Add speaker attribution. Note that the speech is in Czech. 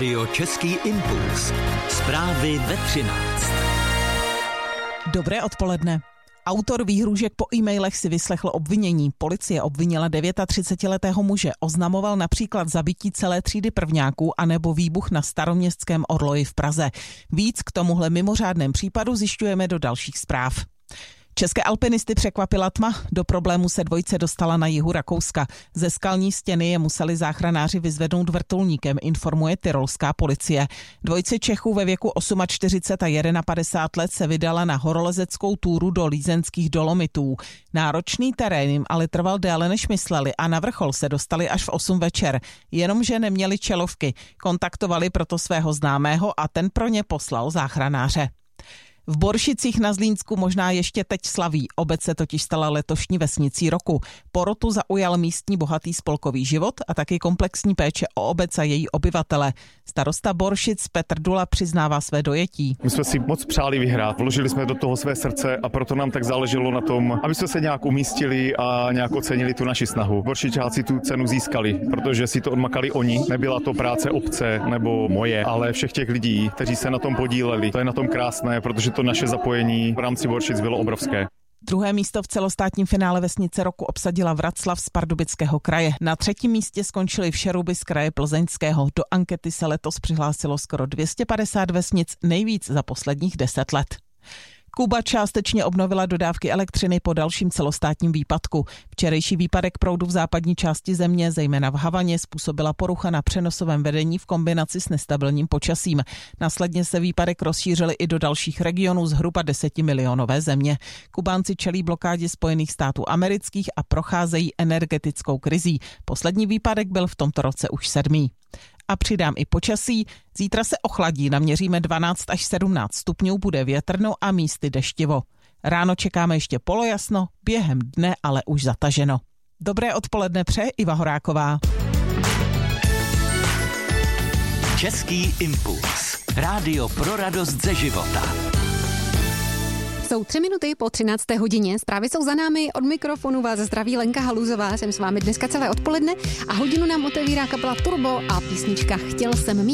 Speaker 1: Radio Český impuls. Zprávy ve 13.
Speaker 2: Dobré odpoledne. Autor výhrůžek po e-mailech si vyslechl obvinění. Policie obvinila 39letého muže. Oznamoval například zabití celé třídy prvňáků anebo výbuch na Staroměstském orloji v Praze. Víc k tomuhle mimořádném případu zjišťujeme do dalších zpráv. České alpinisty překvapila tma. Do problému se dvojice dostala na jihu Rakouska. Ze skalní stěny je museli záchranáři vyzvednout vrtulníkem, informuje tyrolská policie. Dvojice Čechů ve věku 48 a 51 let se vydala na horolezeckou túru do Lízenských Dolomitů. Náročný terén jim ale trval déle než mysleli a na vrchol se dostali až v 8 večer. Jenomže neměli čelovky. Kontaktovali proto svého známého a ten pro ně poslal záchranáře. V Boršicích na Zlínsku možná ještě teď slaví. Obec se totiž stala letošní vesnicí roku. Porotu zaujal místní bohatý spolkový život a taky komplexní péče o obec a její obyvatele. Starosta Boršic Petr Dula přiznává své dojetí.
Speaker 3: My jsme si moc přáli vyhrát, vložili jsme do toho své srdce a proto nám tak záleželo na tom, aby jsme se nějak umístili a nějak ocenili tu naši snahu. Boršičáci tu cenu získali, protože si to odmakali oni. Nebyla to práce obce nebo moje, ale všech těch lidí, kteří se na tom podíleli. To je na tom krásné, protože to naše zapojení v rámci Boršic bylo obrovské.
Speaker 2: Druhé místo v celostátním finále vesnice roku obsadila Vraclav z Pardubického kraje. Na třetím místě skončili Všeruby z kraje Plzeňského. Do ankety se letos přihlásilo skoro 250 vesnic, nejvíc za posledních 10 let. Kuba částečně obnovila dodávky elektřiny po dalším celostátním výpadku. Včerejší výpadek proudu v západní části země, zejména v Havaně, způsobila porucha na přenosovém vedení v kombinaci s nestabilním počasím. Následně se výpadek rozšířil i do dalších regionů zhruba 10milionové země. Kubánci čelí blokádě Spojených států amerických a procházejí energetickou krizí. Poslední výpadek byl v tomto roce už 7. A přidám i počasí. Zítra se ochladí, naměříme 12 až 17 stupňů, bude větrno a místy deštivo. Ráno čekáme ještě polojasno, během dne ale už zataženo. Dobré odpoledne přeje Iva Horáková.
Speaker 1: Český impuls. Rádio pro radost ze života.
Speaker 4: Jsou 3 minuty po 13. hodině, zprávy jsou za námi, od mikrofonu vás zdraví Lenka Haluzová, jsem s vámi dneska celé odpoledne a hodinu nám otevírá kapela Turbo a písnička Chtěl jsem mít.